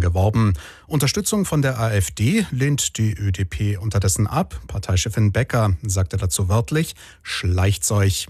geworben. Unterstützung von der AfD lehnt die ÖDP unterdessen ab. Parteichefin Becker sagte dazu wörtlich: Schleicht's euch.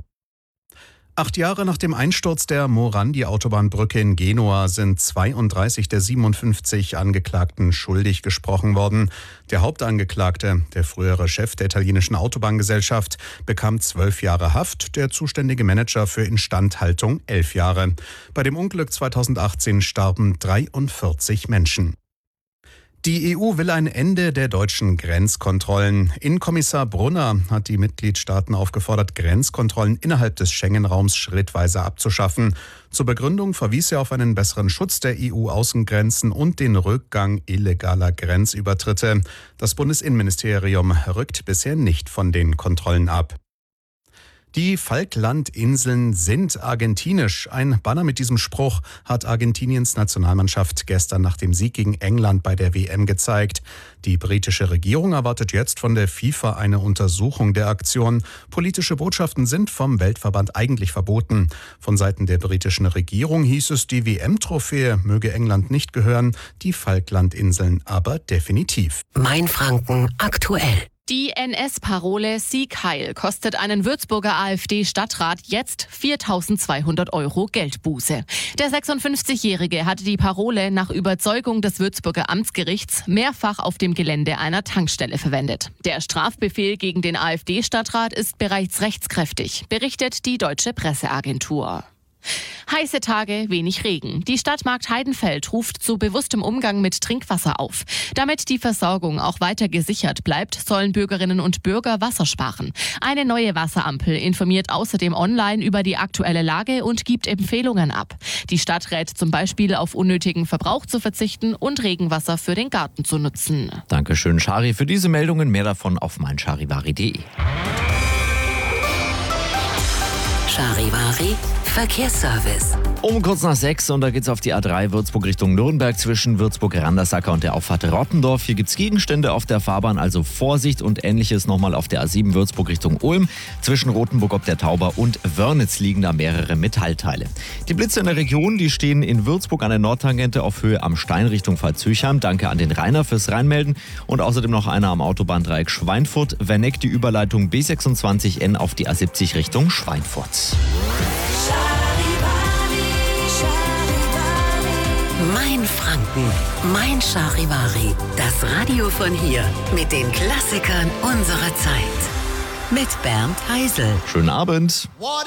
8 Jahre nach dem Einsturz der Morandi-Autobahnbrücke in Genua sind 32 der 57 Angeklagten schuldig gesprochen worden. Der Hauptangeklagte, der frühere Chef der italienischen Autobahngesellschaft, bekam 12 Jahre Haft, der zuständige Manager für Instandhaltung 11 Jahre. Bei dem Unglück 2018 starben 43 Menschen. Die EU will ein Ende der deutschen Grenzkontrollen. Innenkommissar Brunner hat die Mitgliedstaaten aufgefordert, Grenzkontrollen innerhalb des Schengen-Raums schrittweise abzuschaffen. Zur Begründung verwies er auf einen besseren Schutz der EU-Außengrenzen und den Rückgang illegaler Grenzübertritte. Das Bundesinnenministerium rückt bisher nicht von den Kontrollen ab. Die Falklandinseln sind argentinisch. Ein Banner mit diesem Spruch hat Argentiniens Nationalmannschaft gestern nach dem Sieg gegen England bei der WM gezeigt. Die britische Regierung erwartet jetzt von der FIFA eine Untersuchung der Aktion. Politische Botschaften sind vom Weltverband eigentlich verboten. Von Seiten der britischen Regierung hieß es, die WM-Trophäe möge England nicht gehören, die Falklandinseln aber definitiv. Mainfranken aktuell. Die NS-Parole Sieg Heil kostet einen Würzburger AfD-Stadtrat jetzt 4.200 € Geldbuße. Der 56-Jährige hatte die Parole nach Überzeugung des Würzburger Amtsgerichts mehrfach auf dem Gelände einer Tankstelle verwendet. Der Strafbefehl gegen den AfD-Stadtrat ist bereits rechtskräftig, berichtet die Deutsche Presseagentur. Heiße Tage, wenig Regen. Die Stadt Marktheidenfeld ruft zu bewusstem Umgang mit Trinkwasser auf. Damit die Versorgung auch weiter gesichert bleibt, sollen Bürgerinnen und Bürger Wasser sparen. Eine neue Wasserampel informiert außerdem online über die aktuelle Lage und gibt Empfehlungen ab. Die Stadt rät zum Beispiel, auf unnötigen Verbrauch zu verzichten und Regenwasser für den Garten zu nutzen. Dankeschön, Shari, für diese Meldungen. Mehr davon auf meincharivari.de. Charivari Verkehrsservice. Um kurz nach 6 und da geht's auf die A3 Würzburg Richtung Nürnberg zwischen Würzburg-Randersacker und der Auffahrt Rottendorf. Hier gibt's Gegenstände auf der Fahrbahn, also Vorsicht, und Ähnliches nochmal auf der A7 Würzburg Richtung Ulm. Zwischen Rothenburg ob der Tauber und Wörnitz liegen da mehrere Metallteile. Die Blitze in der Region, die stehen in Würzburg an der Nordtangente auf Höhe am Stein Richtung Pfalz-Züchheim. Danke an den Rainer fürs Reinmelden. Und außerdem noch einer am Autobahndreieck Schweinfurt-Werneck, die Überleitung B26N auf die A70 Richtung Schweinfurt. Mainfranken, mein Charivari. Das Radio von hier mit den Klassikern unserer Zeit. Mit Bernd Heisel. Schönen Abend.